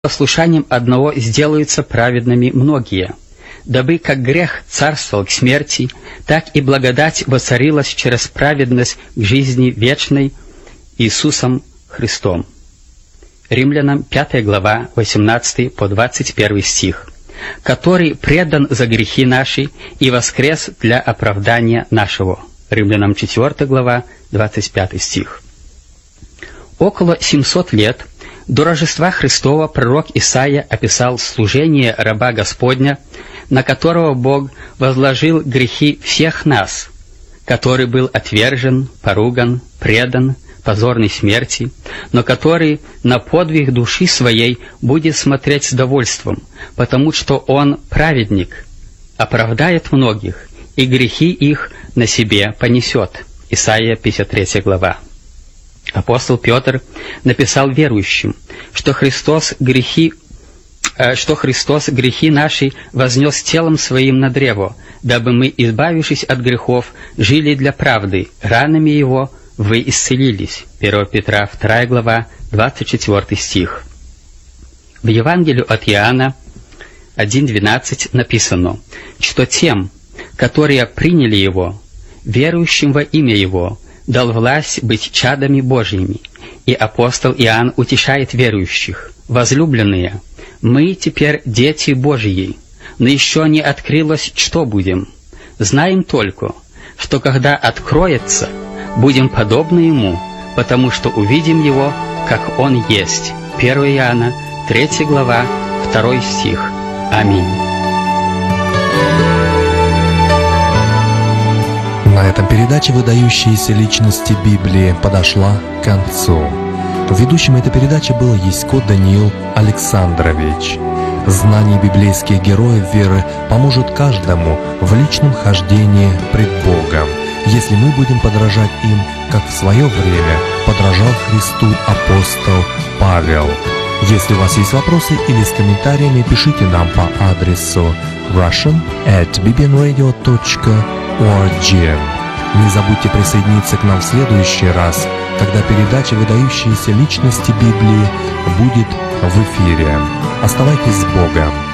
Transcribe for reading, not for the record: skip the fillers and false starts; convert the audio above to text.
послушанием одного сделаются праведными многие, дабы как грех царствовал к смерти, так и благодать воцарилась через праведность к жизни вечной Иисусом Христом. Римлянам 5 глава, 18 по 21 стих. «Который предан за грехи наши и воскрес для оправдания нашего». Римлянам 4 глава, 25 стих. Около 700 лет до Рождества Христова пророк Исаия описал служение раба Господня, на которого Бог возложил грехи всех нас, который был отвержен, поруган, предан позорной смерти, но который на подвиг души своей будет смотреть с довольством, потому что Он праведник, оправдает многих, и грехи их на себе понесет. Исаия 53 глава. Апостол Петр написал верующим, что Христос грехи наши вознес телом Своим на древо, дабы мы, избавившись от грехов, жили для правды, ранами Его вы исцелились. 1 Петра 2 глава, 24 стих. В Евангелии от Иоанна 1:12 написано, что тем, которые приняли Его, верующим во имя Его, дал власть быть чадами Божьими. И апостол Иоанн утешает верующих: возлюбленные, мы теперь дети Божьи, но еще не открылось, что будем. Знаем только, что когда откроется, будем подобны Ему, потому что увидим Его, как Он есть. 1 Иоанна 3 глава, 2 стих. Аминь. На этом передача «Выдающиеся личности Библии» подошла к концу. Ведущим этой передачи был Ясько Даниил Александрович. Знание библейских героев веры поможет каждому в личном хождении пред Богом, если мы будем подражать им, как в свое время подражал Христу апостол Павел. Если у вас есть вопросы или с комментариями, пишите нам по адресу russian@bbnradio.org. Не забудьте присоединиться к нам в следующий раз, когда передача «Выдающиеся личности Библии» будет в эфире. Оставайтесь с Богом.